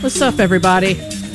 What's up, everybody?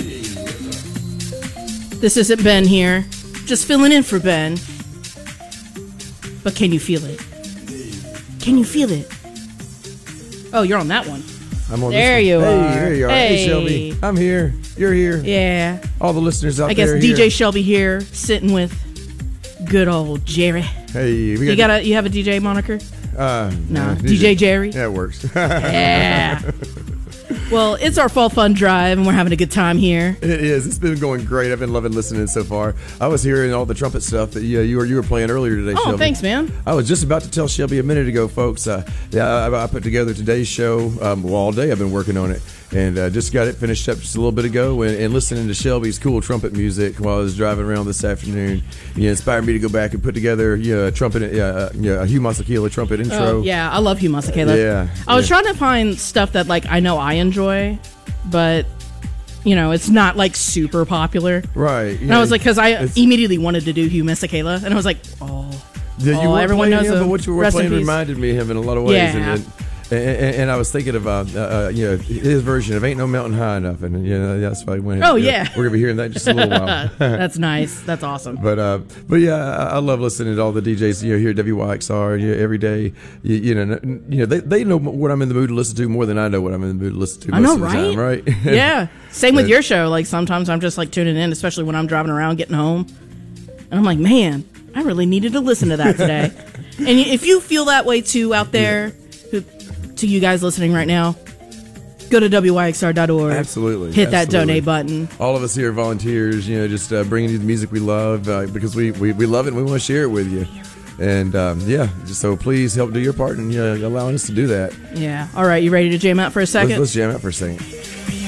This isn't Ben here. Just filling in for Ben. But can you feel it? Can you feel it? Oh, you're on that one. I'm on there this one. You are. Hey, there you are. Hey, Shelby. I'm here. You're here. Yeah. All the listeners out there. I guess DJ here. Shelby here, sitting with good old Jerry. Hey, you have a DJ moniker? No, DJ Jerry. Yeah, it works. Yeah. Well, it's our fall fun drive, and we're having a good time here. It is. It's been going great. I've been loving listening so far. I was hearing all the trumpet stuff that you were playing earlier today, Shelby. Oh, thanks, man. I was just about to tell Shelby a minute ago, folks. I put together today's show. All day I've been working on it, and just got it finished up just a little bit ago. And listening to Shelby's cool trumpet music while I was driving around this afternoon, inspired me to go back and put together a trumpet, a Hugh Masekela trumpet intro. Oh, yeah, I love Hugh Masekela. Yeah, I was trying to find stuff that I know I enjoy, but it's not super popular, right? And I was because I immediately wanted to do Hugh Masekela, and I was like, everyone knows him, but what you were playing reminded me of him in a lot of ways. Yeah. And I was thinking about his version of "Ain't No Mountain High Enough," and that's why we're gonna be hearing that in just a little while. That's nice. That's awesome. But yeah, I love listening to all the DJs here at WYXR every day. They know what I'm in the mood to listen to more than I know what I'm in the mood to listen to. Most of the time, right? Yeah. Same with your show. Sometimes I'm just tuning in, especially when I'm driving around, getting home, and I'm like, man, I really needed to listen to that today. And if you feel that way too out there. To you guys listening right now, go to WYXR.org. Absolutely. Hit that donate button. All of us here are volunteers, just bringing you the music we love because we love it and we want to share it with you. And so please help do your part in allowing us to do that. Yeah. All right, you ready to jam out for a second? Let's jam out for a second.